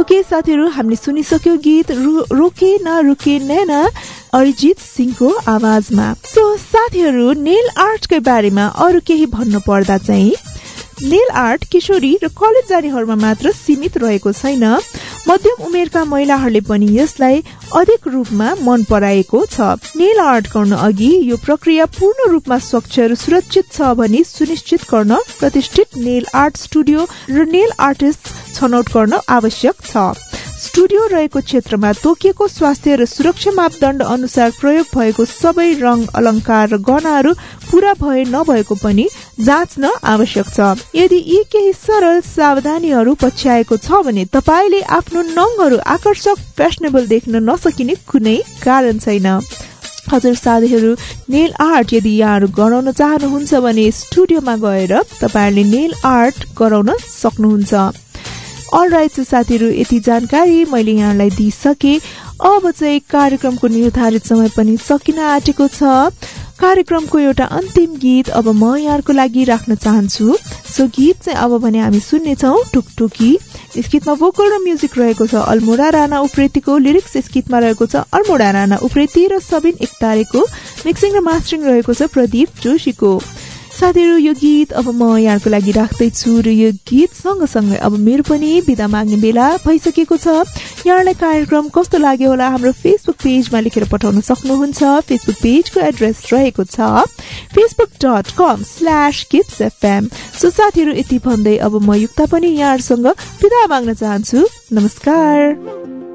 Okay साथीहरू, हामीले सुनिसक्यो गीत रोके न रुके नैना अरिजित सिंहको आवाजमा। सो साथीहरू, नेल आर्टकै बारेमा अरू केही भन्नु पर्दा चाहिँ नेल आर्ट किशोरी र कलेज जानेहरूमा मात्र सीमित रहेको छैन। मध्यम उमेरका महिलाहरूले पनि यसलाई अधिक रूपमा मन पराएको छ। नेल आर्ट गर्न अघि यो प्रक्रिया पूर्ण रूपमा स्वच्छ र सुरक्षित छ भनी सुनिश्चित गर्न प्रतिष्ठित नेल आर्ट स्टुडियो र नेल आर्टिस्ट छनौट गर्न आवश्यक छ। स्टुडियो रहेको क्षेत्रमा तोकिएको स्वास्थ्य र सुरक्षा मापदण्ड अनुसार प्रयोग भएको सबै रंग अलंकार र गहनाहरू पूरा भए नभएको पनि जाँच्न आवश्यक छ। यदि यी केही सरल सावधानीहरू पछ्याएको छ भने तपाईले आफ्नो नङहरू आकर्षक फ्यासनेबल देख्न नसकिने कुनै कारण छैन। हजुर साथीहरू, नेल आर्ट यदि यहाँहरू गराउन चाहनुहुन्छ भने स्टुडियोमा गएर तपाईहरुले नेल आर्ट गराउन सक्नुहुन्छ। अलराइट साथीहरू, यति जानकारी मैले यहाँलाई दिइसके। अब चाहिँ कार्यक्रमको निर्धारित समय पनि सकिन आँटेको छ। कार्यक्रमको एउटा अन्तिम गीत अब म यहाँको लागि राख्न चाहन्छु। सो गीत चाहिँ अब भने हामी सुन्नेछौँ टुकटुकी। यस गीतमा भोकल र म्युजिक रहेको छ अल्मोडा राणा उप्रेतीको, लिरिक्स यस गीतमा रहेको छ अल्मोडा राणा उप्रेती र सबिन एकतारेको, मिक्सिङ र मास्टरिङ रहेको छ प्रदीप जोशीको। साथीहरू, यो गीत अब म यहाँको लागि राख्दैछु र यो गीत सँगसँगै अब मेरो पनि बिदा माग्ने बेला भइसकेको छ। यहाँलाई कार्यक्रम कस्तो लाग्यो होला हाम्रो फेसबुक पेजमा लेखेर पठाउन सक्नुहुन्छ। फेसबुक पेजको एड्रेस रहेको छ facebook.com/kipsfm। सो साथीहरू, यति भन्दै अब म युक्ता पनि यहाँहरूसँग बिदा माग्न चाहन्छु। नमस्कार।